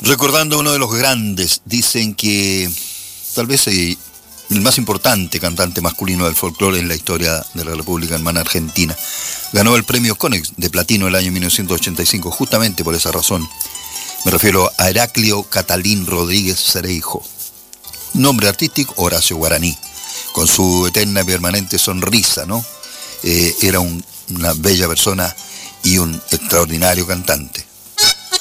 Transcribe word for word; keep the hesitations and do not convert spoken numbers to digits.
Recordando a uno de los grandes, dicen que tal vez el más importante cantante masculino del folclore en la historia de la República Hermana Argentina. Ganó el premio Conex de platino el año mil novecientos ochenta y cinco, justamente por esa razón. Me refiero a Heraclio Catalín Rodríguez Cereijo. Nombre artístico, Horacio Guaraní, con su eterna y permanente sonrisa, ¿no? Eh, era un, una bella persona y un extraordinario cantante.